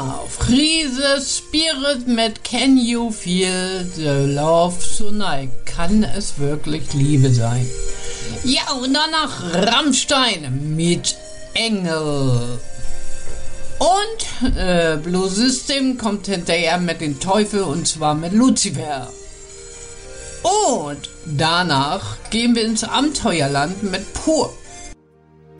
Friese Spirit mit Can You Feel the Love Tonight? Kann es wirklich Liebe sein? Ja, und danach Rammstein mit Engel. Und Blue System kommt hinterher mit dem Teufel, und zwar mit Lucifer. Und danach gehen wir ins Abenteuerland mit Pur.